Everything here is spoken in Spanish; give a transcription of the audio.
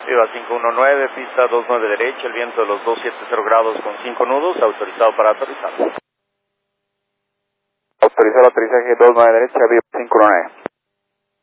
Viva 519, pista 29 derecha, el viento de los 270 grados con 5 nudos, autorizado para aterrizar. Autorizado el aterrizaje 29 derecha, Viva 519.